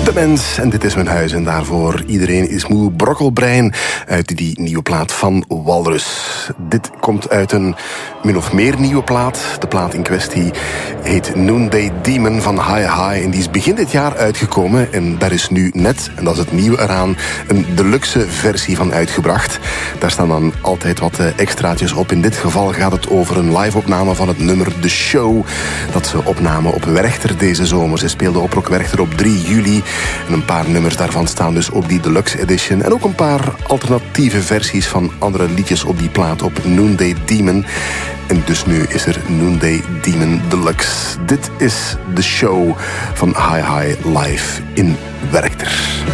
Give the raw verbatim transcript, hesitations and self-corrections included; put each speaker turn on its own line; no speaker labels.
De Mens, en dit is mijn huis. En daarvoor Iedereen is moe, Brokkelbrein uit die nieuwe plaat van Walrus. Dit komt uit een min of meer nieuwe plaat. De plaat in kwestie heet Noonday Demon van Hi Hi. En die is begin dit jaar uitgekomen. En daar is nu net, en dat is het nieuwe eraan, een deluxe versie van uitgebracht. Daar staan dan altijd wat extraatjes op. In dit geval gaat het over een live-opname van het nummer The Show. Dat ze opnamen op Werchter deze zomer. Ze speelden op Rock Werchter op drie juli. En een paar nummers daarvan staan dus op die deluxe edition. En ook een paar alternatieve versies van andere liedjes op die plaat op Noonday Demon. En dus nu is er Noonday Demon Deluxe. Dit is The Show van Hi Hi live in Werchter.